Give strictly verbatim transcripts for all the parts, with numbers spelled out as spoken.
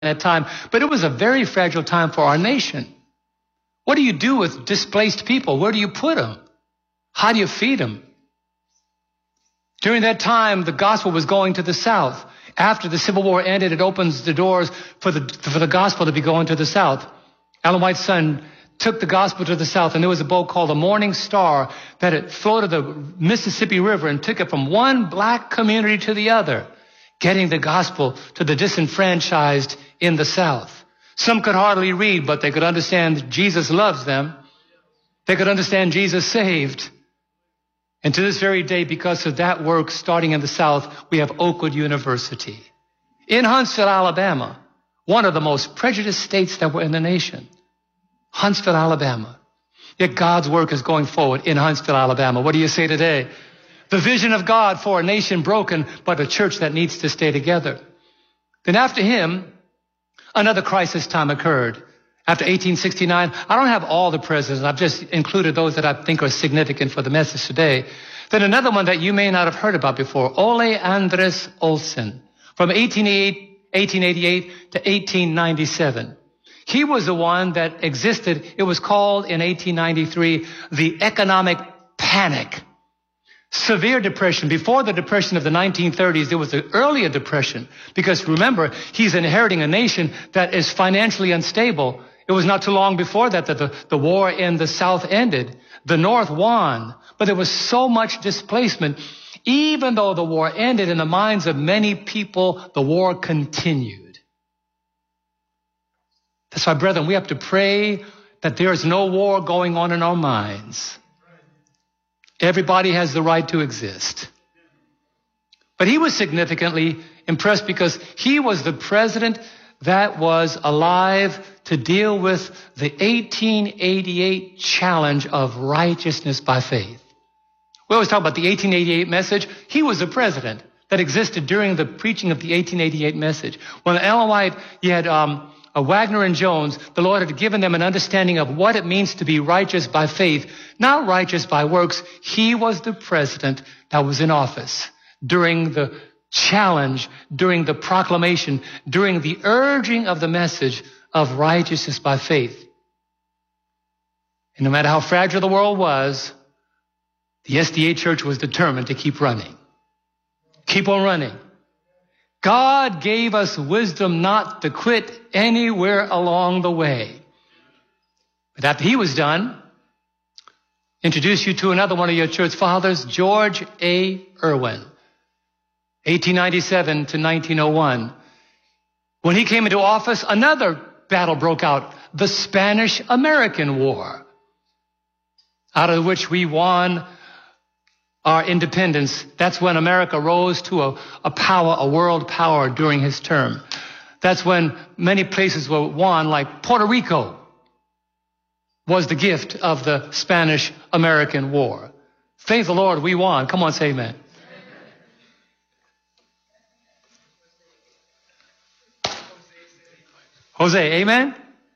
that time, but it was a very fragile time for our nation. What do you do with displaced people? Where do you put them? How do you feed them? During that time, the gospel was going to the South. After the Civil War ended, it opens the doors for the, for the gospel to be going to the South. Ellen White's son took the gospel to the South, and there was a boat called the Morning Star that it floated the Mississippi River and took it from one black community to the other, getting the gospel to the disenfranchised in the South. Some could hardly read, but they could understand Jesus loves them. They could understand Jesus saved. And to this very day, because of that work starting in the South, we have Oakwood University in Huntsville, Alabama, one of the most prejudiced states that were in the nation. Huntsville, Alabama. Yet God's work is going forward in Huntsville, Alabama. What do you say today? The vision of God for a nation broken, but a church that needs to stay together. Then after him, another crisis time occurred. After eighteen sixty-nine, I don't have all the presidents. I've just included those that I think are significant for the message today. Then another one that you may not have heard about before, Ole Andres Olsen, from eighteen eighty-eight to eighteen ninety-seven. He was the one that existed. It was called in eighteen ninety-three the economic panic. Severe depression. Before the depression of the nineteen thirties, there was an earlier depression. Because remember, he's inheriting a nation that is financially unstable. It was not too long before that that the, the war in the South ended. The North won. But there was so much displacement. Even though the war ended, in the minds of many people, the war continued. That's why, brethren, we have to pray that there is no war going on in our minds. Everybody has the right to exist. But he was significantly impressed because he was the president that was alive to deal with the eighteen eighty-eight challenge of righteousness by faith. We always talk about the eighteen eighty-eight message. He was the president that existed during the preaching of the eighteen eighty-eight message. When Ellen White, you had um, uh, Wagner and Jones, the Lord had given them an understanding of what it means to be righteous by faith, not righteous by works. He was the president that was in office during the challenge, during the proclamation, during the urging of the message of righteousness by faith. And no matter how fragile the world was, the S D A Church was determined to keep running. Keep on running. God gave us wisdom not to quit anywhere along the way. But after he was done, introduce you to another one of your church fathers, George A. Irwin, eighteen ninety-seven to nineteen oh one. When he came into office, another battle broke out, the Spanish-American War, out of which we won our independence. That's when America rose to a, a power, a world power during his term. That's when many places were won, like Puerto Rico was the gift of the Spanish-American War. Thank the Lord, we won. Come on, say amen. Jose, amen?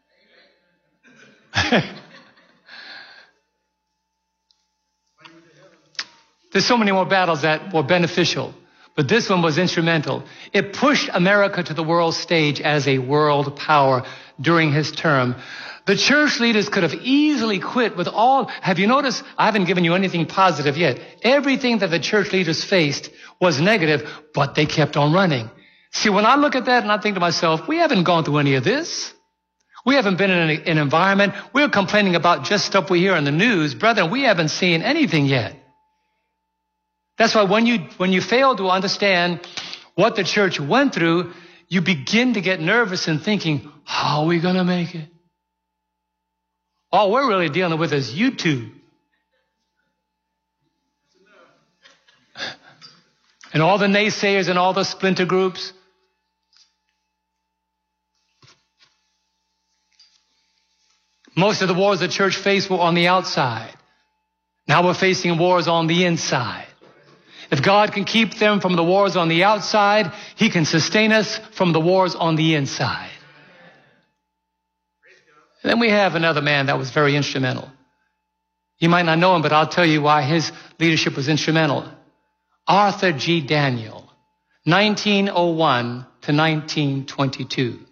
There's so many more battles that were beneficial, but this one was instrumental. It pushed America to the world stage as a world power during his term. The church leaders could have easily quit with all. Have you noticed? I haven't given you anything positive yet. Everything that the church leaders faced was negative, but they kept on running. See, when I look at that and I think to myself, we haven't gone through any of this. We haven't been in an environment. We're complaining about just stuff we hear in the news. Brethren, we haven't seen anything yet. That's why when you, when you fail to understand what the church went through, you begin to get nervous and thinking, how are we going to make it? All we're really dealing with is YouTube. And all the naysayers and all the splinter groups. Most of the wars the church faced were on the outside. Now we're facing wars on the inside. If God can keep them from the wars on the outside, he can sustain us from the wars on the inside. And then we have another man that was very instrumental. You might not know him, but I'll tell you why his leadership was instrumental. Arthur G. Daniel, nineteen oh one to nineteen twenty-two.